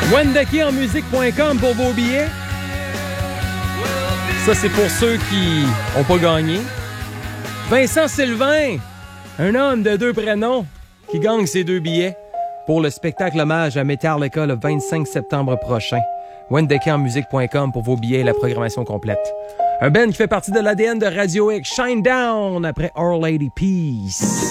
WendekiEnMusique.com pour vos billets. Ça, c'est pour ceux qui n'ont pas gagné. Vincent Sylvain, un homme de 2 prénoms, qui gagne ses 2 billets pour le spectacle hommage à Metallica le 25 septembre prochain. WendekiEnMusique.com pour vos billets et la programmation complète. Un band qui fait partie de l'ADN de Radio X, Shine Down, après Our Lady Peace.